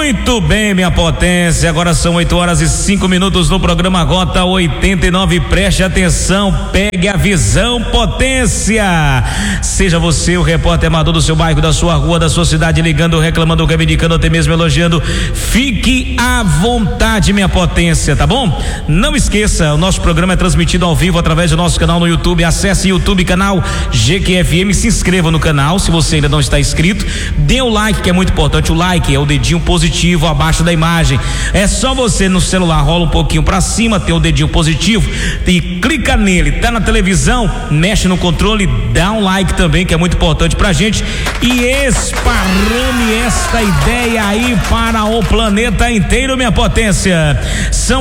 Muito bem, minha potência, agora são 8h05 no programa Rota 89, preste atenção, pegue a visão, potência. Seja você o repórter amador do seu bairro, da sua rua, da sua cidade, ligando, reclamando, reivindicando, até mesmo elogiando, fique à vontade, minha potência, tá bom? Não esqueça, o nosso programa é transmitido ao vivo através do nosso canal no YouTube. Acesse o YouTube, canal GQFM, se inscreva no canal se você ainda não está inscrito, dê o like, que é muito importante. O like é o dedinho positivo abaixo da imagem. É só você no celular, rola um pouquinho pra cima, tem o dedinho positivo e clica nele. Tá na televisão, mexe no controle, dá um like também, que é muito importante pra gente, e esparrame esta ideia aí para o planeta inteiro, minha potência. São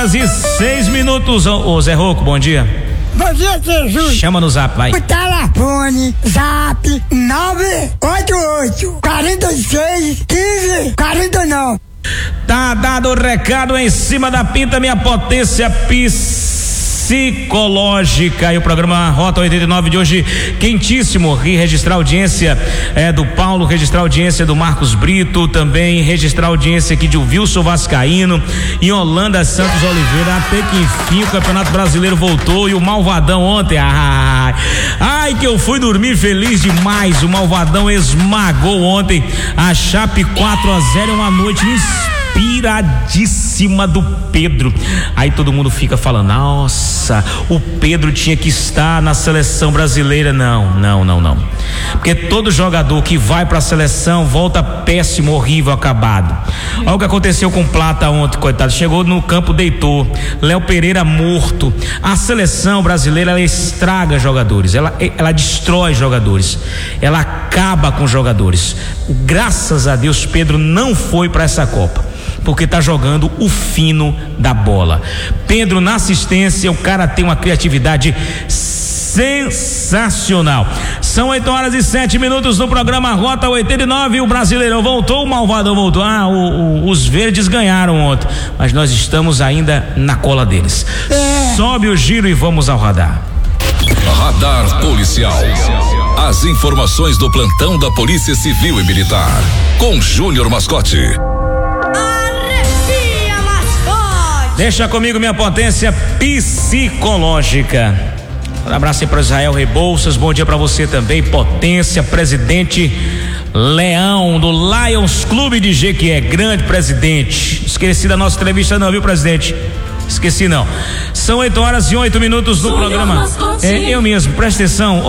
8h06. Ô Zé Rocco, bom dia. Bom dia, Jesus. Chama no zap, vai. O telefone, zap 988 46 15 49. Tá dado o recado em cima da pinta, minha potência psicológica. E o programa Rota 89 de hoje quentíssimo. Registrar a audiência do Paulo, registrar a audiência do Marcos Brito, também registrar a audiência aqui de Wilson Vascaíno e Holanda Santos Oliveira. Até que enfim o Campeonato Brasileiro voltou e o Malvadão ontem, ai que eu fui dormir feliz demais. O Malvadão esmagou ontem a Chape 4-0, uma noite inspiradíssima do Pedro. Aí todo mundo fica falando, nossa, o Pedro tinha que estar na seleção brasileira. Não, porque todo jogador que vai pra seleção volta péssimo, horrível, acabado. Olha o que aconteceu com o Plata ontem, coitado, chegou no campo, deitou. Léo Pereira morto. A seleção brasileira, ela estraga jogadores, ela destrói jogadores, ela acaba com jogadores. Graças a Deus Pedro não foi pra essa Copa, porque tá jogando o fino da bola. Pedro na assistência, o cara tem uma criatividade sensacional. São 8h07 no programa Rota 89. O Brasileirão voltou, o Malvadão voltou. Os verdes ganharam ontem, mas nós estamos ainda na cola deles. Sobe o giro e vamos ao radar. Radar policial. As informações do plantão da Polícia Civil e Militar com Júnior Mascote. Deixa comigo, minha potência psicológica. Um abraço aí para Israel Rebouças, bom dia para você também, potência, presidente Leão do Lions Clube de Jequié, grande presidente. Esqueci da nossa entrevista não, viu, presidente? Esqueci não. São 8h08 no programa. Eu mesmo, presta atenção,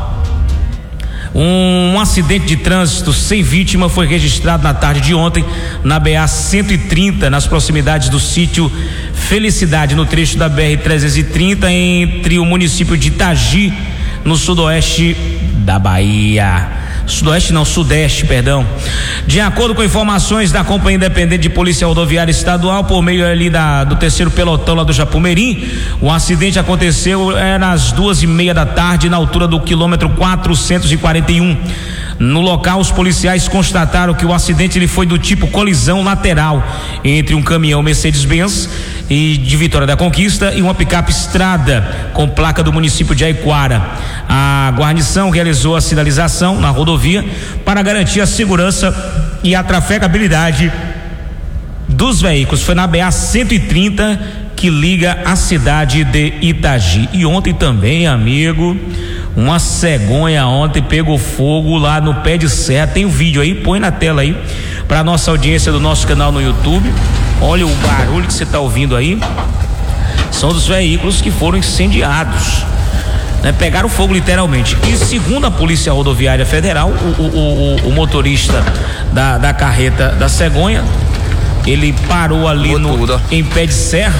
Um acidente de trânsito sem vítima foi registrado na tarde de ontem na BA 130, nas proximidades do sítio Felicidade, no trecho da BR 330, entre o município de Itagi, no sudoeste da Bahia. Sudeste, perdão. De acordo com informações da Companhia Independente de Polícia Rodoviária Estadual, por meio ali do terceiro pelotão lá do Japumerim, o acidente aconteceu às 2h30 da tarde, na altura do quilômetro 441. No local, os policiais constataram que o acidente ele foi do tipo colisão lateral entre um caminhão Mercedes-Benz e de Vitória da Conquista e uma picape Estrada com placa do município de Aiquara. A guarnição realizou a sinalização na rodovia para garantir a segurança e a trafegabilidade dos veículos. Foi na BA 130 que liga a cidade de Itagi. E ontem também, amigo, uma cegonha ontem pegou fogo lá no pé de serra. Tem o vídeo aí, põe na tela aí para nossa audiência do nosso canal no YouTube. Olha o barulho que você está ouvindo aí, são dos veículos que foram incendiados, né? Pegaram fogo literalmente. E segundo a Polícia Rodoviária Federal, o motorista da carreta da cegonha, ele parou ali em pé de serra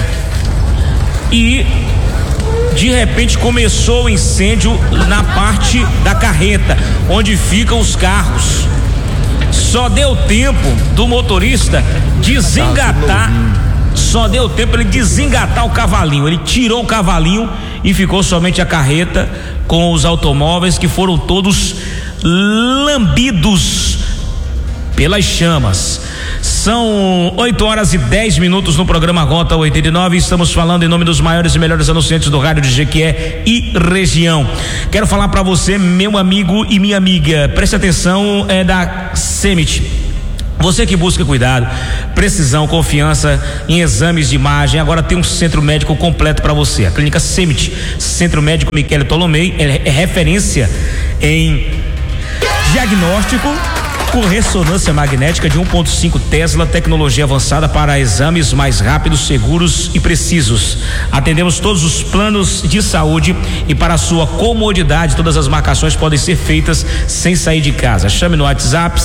e de repente começou o incêndio na parte da carreta onde ficam os carros. Só deu tempo do motorista desengatar, ele desengatar o cavalinho. Ele tirou o cavalinho e ficou somente a carreta com os automóveis, que foram todos lambidos pelas chamas. São 8h10 no programa Rota 89. Estamos falando em nome dos maiores e melhores anunciantes do rádio de Jequié e região. Quero falar para você, meu amigo e minha amiga, preste atenção, é da Semit. Você que busca cuidado, precisão, confiança em exames de imagem, agora tem um centro médico completo para você. A Clínica Semit, Centro Médico Michele Tolomei, é referência em diagnóstico com ressonância magnética de 1.5 Tesla, tecnologia avançada para exames mais rápidos, seguros e precisos. Atendemos todos os planos de saúde e para a sua comodidade, todas as marcações podem ser feitas sem sair de casa. Chame no WhatsApp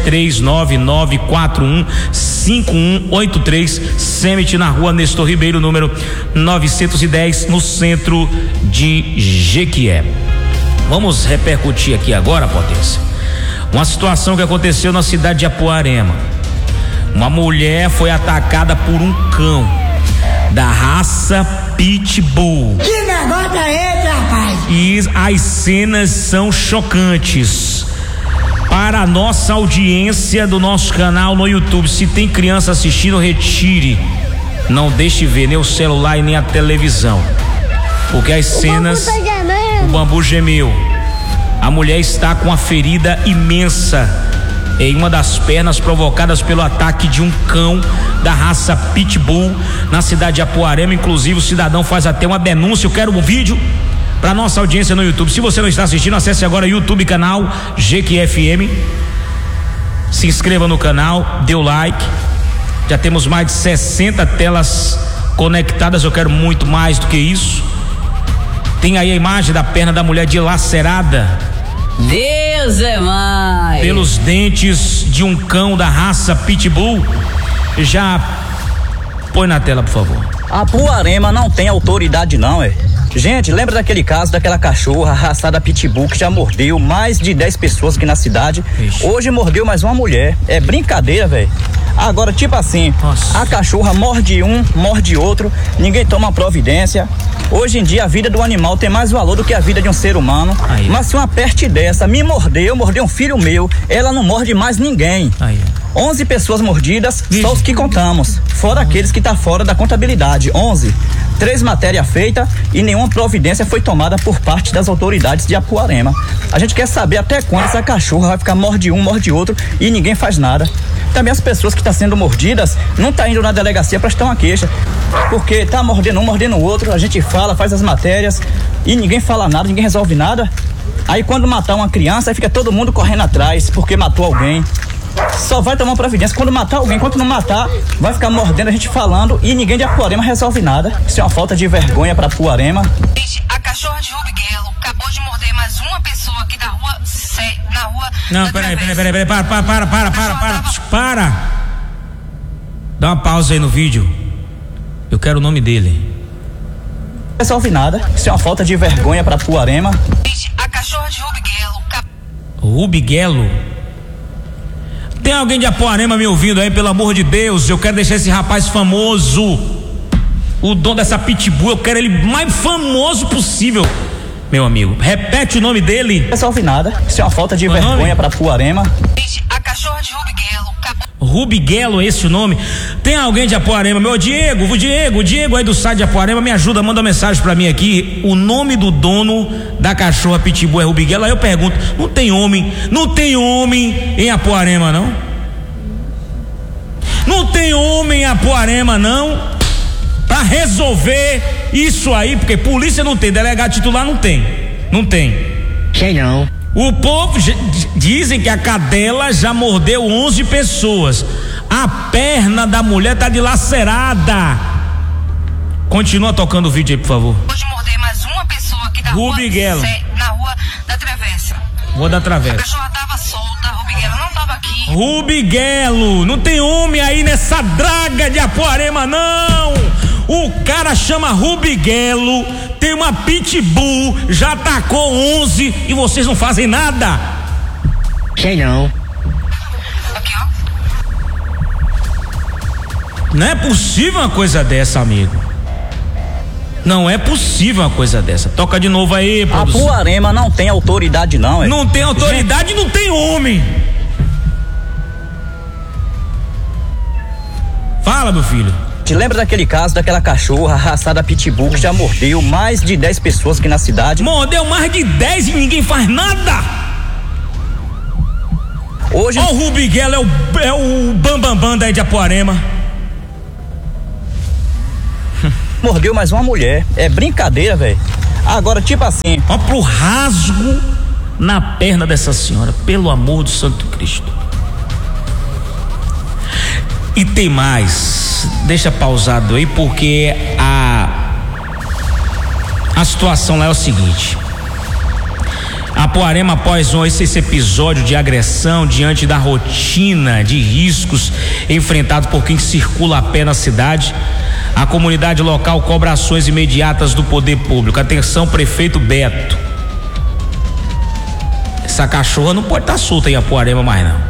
73991515183, Semit, na Rua Nestor Ribeiro, número 910, no centro de Jequié. Vamos repercutir aqui agora, potência, uma situação que aconteceu na cidade de Apuarema. Uma mulher foi atacada por um cão da raça Pitbull. Que negócio é esse, rapaz? E as cenas são chocantes. Para a nossa audiência do nosso canal no YouTube, se tem criança assistindo, retire. Não deixe ver nem o celular e nem a televisão, porque as cenas... O bambu gemeu. A mulher está com uma ferida imensa em uma das pernas, provocadas pelo ataque de um cão da raça Pitbull na cidade de Apuarema. Inclusive o cidadão faz até uma denúncia. Eu quero um vídeo para nossa audiência no YouTube. Se você não está assistindo, acesse agora o YouTube, canal GQFM, se inscreva no canal, dê o like. Já temos mais de 60 telas conectadas. Eu quero muito mais do que isso. Tem aí a imagem da perna da mulher dilacerada, Deus é mais, pelos dentes de um cão da raça Pitbull. Já põe na tela, por favor. Apuarema não tem autoridade não, Gente, lembra daquele caso daquela cachorra raçada Pitbull que já mordeu mais de 10 pessoas aqui na cidade? Ixi. Hoje mordeu mais uma mulher. É brincadeira, velho. Agora, tipo assim, nossa, a cachorra morde um, morde outro, ninguém toma providência. Hoje em dia a vida do animal tem mais valor do que a vida de um ser humano. Aí. Mas se uma peste dessa me mordeu um filho meu, ela não morde mais ninguém. Aí. 11 pessoas mordidas, só os que contamos, fora aqueles que tá fora da contabilidade. 11. 3 matérias feitas e nenhuma providência foi tomada por parte das autoridades de Apuarema. A gente quer saber até quando essa cachorra vai ficar morde um, morde outro e ninguém faz nada. Também as pessoas que estão sendo mordidas não tá indo na delegacia prestar uma queixa, porque tá mordendo um, mordendo o outro. A gente fala, faz as matérias e ninguém fala nada, ninguém resolve nada. Aí quando matar uma criança, aí fica todo mundo correndo atrás porque matou alguém. Só vai tomar providência quando matar alguém. Enquanto não matar, vai ficar mordendo a gente falando e ninguém de Apuarema resolve nada. Isso é uma falta de vergonha para Apuarema. A cachorra de Rubiguelo acabou de morder mais uma pessoa aqui na rua. Não, peraí, para. Dá uma pausa aí no vídeo. Eu quero o nome dele. Não resolve nada. Isso é uma falta de vergonha para Apuarema. A cachorra de Rubiguelo. Rubiguelo? Tem alguém de Apuarema me ouvindo aí, pelo amor de Deus? Eu quero deixar esse rapaz famoso, o dono dessa Pitbull, eu quero ele mais famoso possível, meu amigo. Repete o nome dele. Não resolve nada. Isso é uma falta de vergonha para Apuarema. A cachorra de Rubiguelo. Rubiguelo, esse o nome? Tem alguém de Apuarema? Meu Diego aí do site de Apuarema, me ajuda, manda uma mensagem pra mim aqui. O nome do dono da cachorra Pitbull é Rubiguelo. Aí eu pergunto, não tem homem em Apuarema não? Não tem homem em Apuarema não? Pra resolver isso aí, porque polícia não tem, delegado titular não tem. Sei não. O povo dizem que a cadela já mordeu 11 pessoas. A perna da mulher tá dilacerada. Continua tocando o vídeo aí, por favor. Hoje mordei mais uma pessoa aqui da Rubiguelo. Na Rua da Travessa. Rua da Travessa. A cachorra tava solta, Rubiguelo não tava aqui. Rubiguelo, não tem homem aí nessa draga de Apuarema não. O cara chama Rubiguelo, tem uma Pitbull, já atacou 11 e vocês não fazem nada. Sei não. Aqui, ó. Não é possível uma coisa dessa, amigo. Não é possível uma coisa dessa. Toca de novo aí, produção. Apuarema não tem autoridade não, Não tem autoridade, não tem homem. Fala, meu filho. Lembra daquele caso daquela cachorra raçada Pitbull que já mordeu mais de 10 pessoas aqui na cidade? Mordeu mais de 10 e ninguém faz nada. Hoje. Ó, o Rubiguelo é o bambambam daí de Apuarema. Mordeu mais uma mulher. É brincadeira, velho. Agora, tipo assim. Ó, pro rasgo na perna dessa senhora, pelo amor do Santo Cristo. E tem mais. Deixa pausado aí, porque a situação lá é o seguinte. Apuarema, após esse episódio de agressão, diante da rotina de riscos enfrentados por quem circula a pé na cidade, a comunidade local cobra ações imediatas do poder público. Atenção, prefeito Beto. Essa cachorra não pode estar solta em Apuarema mais não.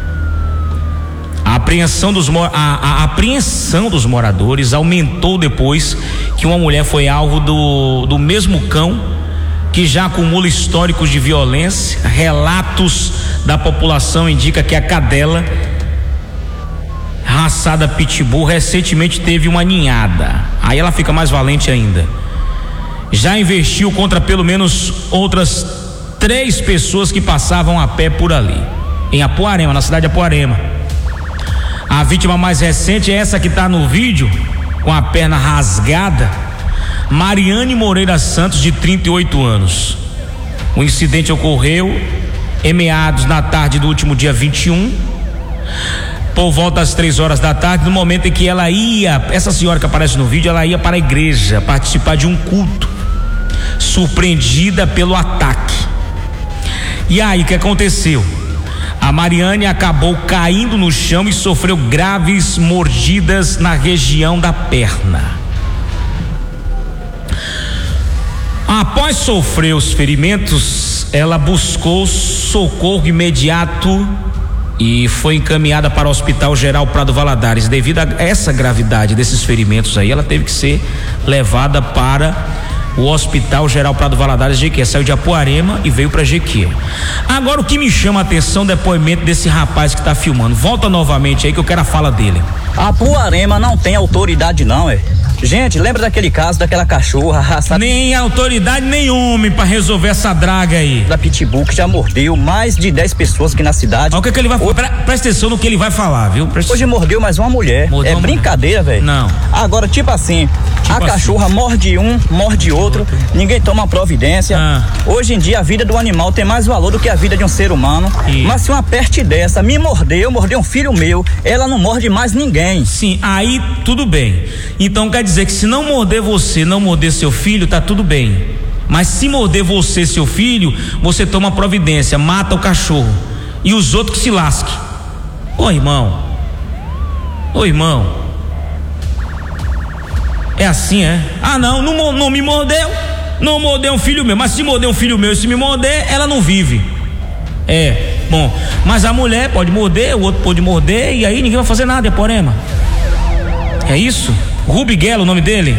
A apreensão dos moradores aumentou depois que uma mulher foi alvo do mesmo cão que já acumula históricos de violência. Relatos da população indicam que a cadela raçada Pitbull recentemente teve uma ninhada. Aí ela fica mais valente ainda. Já investiu contra pelo menos outras 3 pessoas que passavam a pé por ali, em Apuarema, na cidade de Apuarema. A vítima mais recente é essa que está no vídeo, com a perna rasgada, Mariane Moreira Santos, de 38 anos. O incidente ocorreu em meados da tarde do último dia 21, por volta das 3 horas da tarde, no momento em que essa senhora que aparece no vídeo, ela ia para a igreja participar de um culto, surpreendida pelo ataque. E aí, o que aconteceu? A Mariane acabou caindo no chão e sofreu graves mordidas na região da perna. Após sofrer os ferimentos, ela buscou socorro imediato e foi encaminhada para o Hospital Geral Prado Valadares. Devido a essa gravidade desses ferimentos aí, ela teve que ser levada para o Hospital Geral Prado Valadares Jequié. Saiu de Apuarema e veio para Jequié. Agora, o que me chama a atenção é o depoimento desse rapaz que está filmando. Volta novamente aí que eu quero a fala dele. Apuarema não tem autoridade não, Gente, lembra daquele caso daquela cachorra raçada? Nem autoridade, nem homem pra resolver essa draga aí. Da Pitbull, que já mordeu mais de 10 pessoas aqui na cidade. Olha o que ele vai falar. Presta atenção no que ele vai falar, viu? Hoje mordeu mais uma mulher. É brincadeira, velho. Não. Agora, tipo assim, a cachorra morde um, morde outro, ninguém toma providência. Hoje em dia a vida do animal tem mais valor do que a vida de um ser humano. Mas se uma peste dessa me mordeu um filho meu, ela não morde mais ninguém. Sim, aí tudo bem. Então quer dizer que se não morder você, não morder seu filho, tá tudo bem. Mas se morder você, seu filho, você toma providência, mata o cachorro e os outros que se lasquem. Ô irmão, é assim, é? Ah, não me mordeu, não mordeu um filho meu. Mas se morder um filho meu e se me morder, ela não vive. Bom, mas a mulher pode morder, o outro pode morder, e aí ninguém vai fazer nada, Apuarema. É isso? Rubiguelo, o nome dele?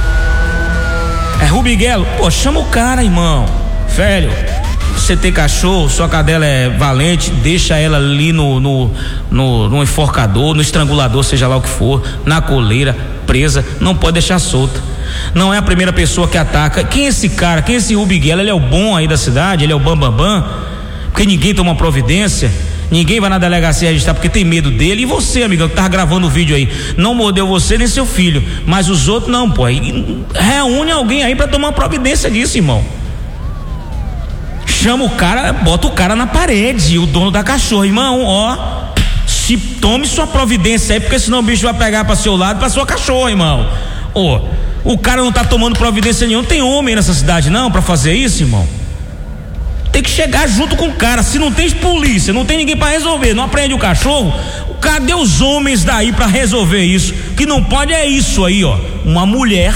É Rubiguelo? Pô, chama o cara, irmão. Velho, você tem cachorro, sua cadela é valente, deixa ela ali no enforcador, no estrangulador, seja lá o que for, na coleira, presa, não pode deixar solta. Não é a primeira pessoa que ataca. Quem é esse cara? Quem é esse Rubiguelo? Ele é o bom aí da cidade? Ele é o bambambam? Porque ninguém toma providência, ninguém vai na delegacia registrar porque tem medo dele. E você, amigão, que tava gravando o vídeo aí, não mordeu você nem seu filho, mas os outros não, pô. Reúne alguém aí pra tomar providência disso, irmão. Chama o cara, bota o cara na parede, o dono da cachorra, irmão, ó, se tome sua providência aí, porque senão o bicho vai pegar pra seu lado, pra sua cachorra, irmão. O cara não tá tomando providência nenhuma. Tem homem nessa cidade não pra fazer isso, irmão? Tem que chegar junto com o cara. Se não tem polícia, não tem ninguém pra resolver, não aprende o cachorro, cadê os homens daí pra resolver isso? Que não pode é isso aí, ó. Uma mulher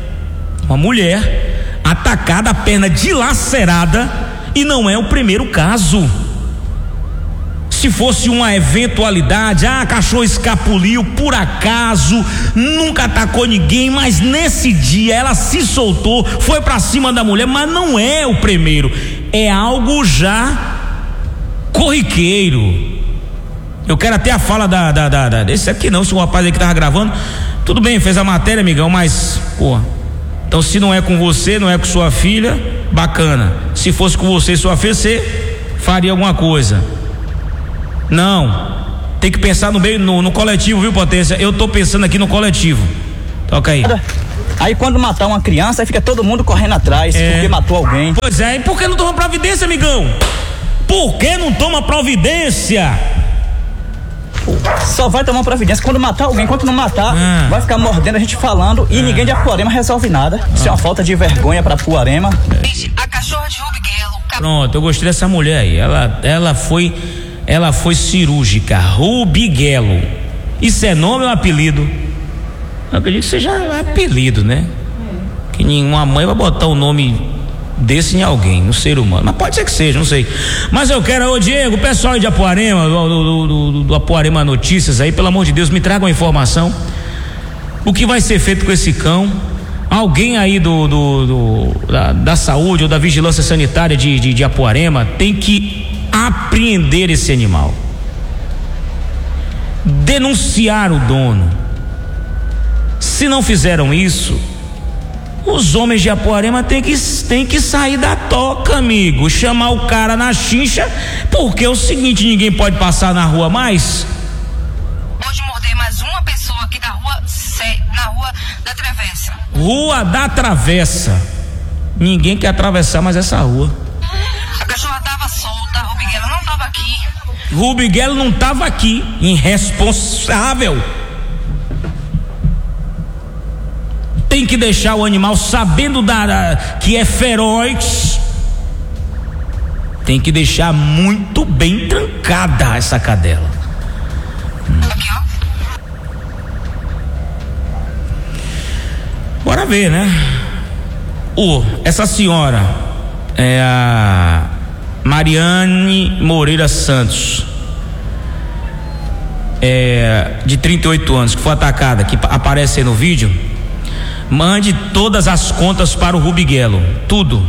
atacada, a perna dilacerada, e não é o primeiro caso. Se fosse uma eventualidade, cachorro escapuliu por acaso, nunca atacou ninguém, mas nesse dia ela se soltou, foi pra cima da mulher, mas não é o primeiro, é algo já corriqueiro. Eu quero até a fala desse aqui não, se o rapaz aí que tava gravando, tudo bem, fez a matéria, amigão, mas, então se não é com você, não é com sua filha, bacana. Se fosse com você e sua filha, você faria alguma coisa. Não. Tem que pensar no coletivo, viu, Potência? Eu tô pensando aqui no coletivo. Toca aí. Aí quando matar uma criança, aí fica todo mundo correndo atrás, porque matou alguém. Pois é, e por que não toma providência, amigão? Por que não toma providência? Só vai tomar providência quando matar alguém. Enquanto não matar, vai ficar mordendo a gente falando e ninguém de Apuarema resolve nada. Isso é uma falta de vergonha pra Apuarema. A cachorra de Rubiguelo. Pronto, eu gostei dessa mulher aí. Ela foi cirúrgica. Rubiguelo. Isso é nome ou apelido? Eu acredito que seja apelido, né? Que nenhuma mãe vai botar o nome desse em alguém, no ser humano. Mas pode ser que seja, não sei. Mas eu quero, ô Diego, o pessoal aí de Apuarema, do Apuarema Notícias aí, pelo amor de Deus, me traga uma informação. O que vai ser feito com esse cão? Alguém aí da saúde ou da vigilância sanitária de Apuarema tem que apreender esse animal, denunciar o dono. Se não fizeram isso, os homens de Apuarema tem que sair da toca, amigo, chamar o cara na chincha, porque é o seguinte, ninguém pode passar na rua mais. Pode morder mais uma pessoa aqui na rua da Travessa. Rua da Travessa. Ninguém quer atravessar mais essa rua. A cachorra tava solta, Rubiguelo não tava aqui. Rubiguelo não tava aqui. Irresponsável. Tem que deixar o animal sabendo que é feroz. Tem que deixar muito bem trancada essa cadela. Aqui, ó. Bora ver, né? Essa senhora é a Mariane Moreira Santos, de 38 anos, que foi atacada, que aparece aí no vídeo. Mande todas as contas para o Rubiguelo, tudo.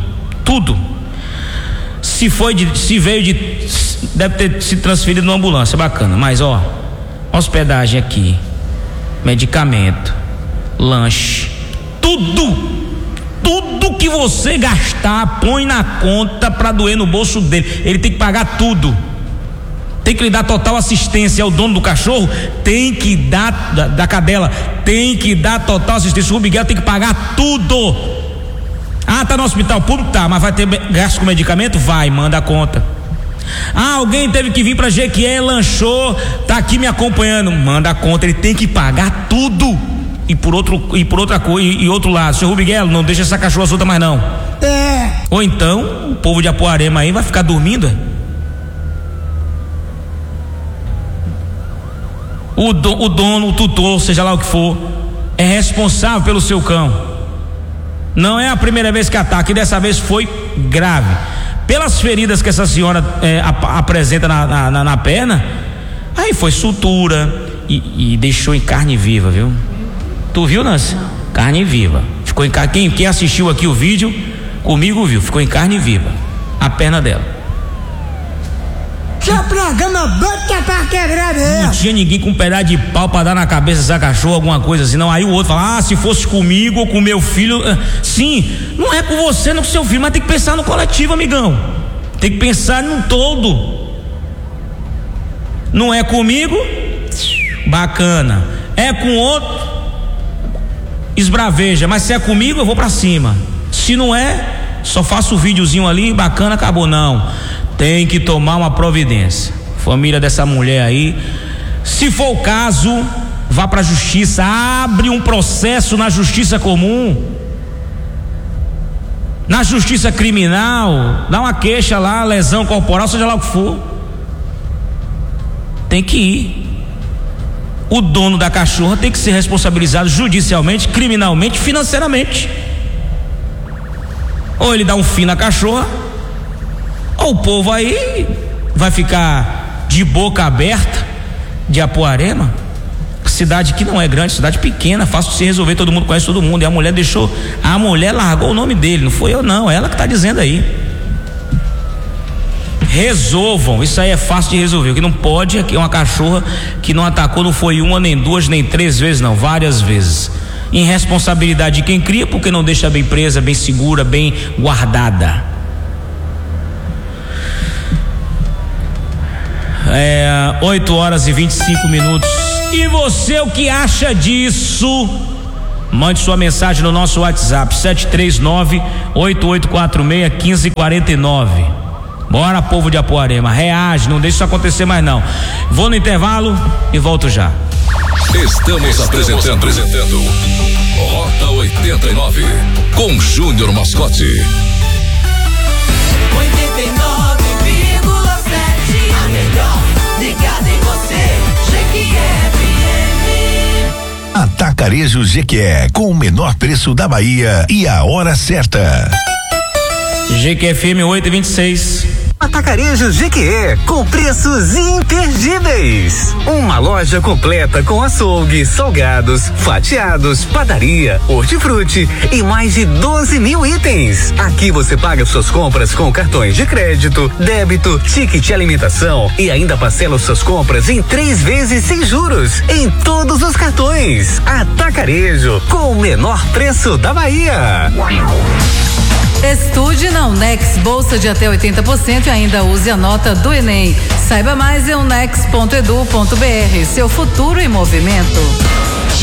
Se veio deve ter se transferido numa ambulância, bacana. Mas hospedagem aqui, medicamento, lanche, tudo que você gastar, põe na conta pra doer no bolso dele. Ele tem que pagar tudo. Tem que lhe dar total assistência. ao dono do cachorro, tem que dar, da cadela, tem que dar total assistência. O Rubiguelo tem que pagar tudo. Tá no hospital público? Tá, mas vai ter gasto com medicamento? Vai, manda a conta. Alguém teve que vir pra Jequié, lanchou, tá aqui me acompanhando, manda a conta. Ele tem que pagar tudo. E por outra coisa, e outro lado, seu Rubiguelo, não deixa essa cachorra solta mais não. Ou então, o povo de Apuarema aí vai ficar dormindo. O dono, o tutor, seja lá o que for, é responsável pelo seu cão. Não é a primeira vez que ataca, e dessa vez foi grave. Pelas feridas que essa senhora apresenta na perna, aí foi sutura e deixou em carne viva, viu? Tu viu, Nancy? Carne viva. Ficou em carne. Quem assistiu aqui o vídeo comigo viu, ficou em carne viva a perna dela. Seu programa bota pra quebrar mesmo. Não tinha ninguém com um pedaço de pau pra dar na cabeça dessa cachorra, alguma coisa assim, não. Aí o outro fala, se fosse comigo ou com meu filho. Sim, não é com você, não com seu filho, mas tem que pensar no coletivo, amigão. Tem que pensar num todo. Não é comigo, bacana. É com outro, esbraveja. Mas se é comigo, eu vou pra cima. Se não é, só faço o videozinho ali, bacana, acabou. Não, tem que tomar uma providência. Família dessa mulher aí, se for o caso, vá pra justiça, abre um processo na justiça comum, na justiça criminal, dá uma queixa lá, lesão corporal, seja lá o que for. Tem que ir. O dono da cachorra tem que ser responsabilizado judicialmente, criminalmente, financeiramente. Ou ele dá um fim na cachorra, ou o povo aí vai ficar de boca aberta de Apuarema, cidade que não é grande, cidade pequena, fácil de se resolver, todo mundo conhece todo mundo. E a mulher largou o nome dele, não foi eu não, ela que tá dizendo aí. Resolvam, isso aí é fácil de resolver. O que não pode é que uma cachorra que não atacou, não foi uma, nem duas, nem três vezes, não, várias vezes. Irresponsabilidade de quem cria, porque não deixa bem presa, bem segura, bem guardada. 8h25. E você, o que acha disso? Mande sua mensagem no nosso WhatsApp 739-8846-1549. Bora, povo de Apuarema, reage, não deixe isso acontecer mais não. Vou no intervalo e volto já. Estamos apresentando Rota 89 com Júnior Mascote. 89,7, a melhor ligada em você, GQFM. Atacarejo Jequié, com o menor preço da Bahia e a hora certa. GQFM 8h26. Atacarejo Jequié, com preços imperdíveis. Uma loja completa com açougue, salgados, fatiados, padaria, hortifruti e mais de 12 mil itens. Aqui você paga suas compras com cartões de crédito, débito, ticket alimentação e ainda parcela suas compras em 3 vezes sem juros em todos os cartões. Atacarejo, com o menor preço da Bahia. Estude na Unex, bolsa de até 80% e ainda use a nota do Enem. Saiba mais em unex.edu.br. Seu futuro em movimento.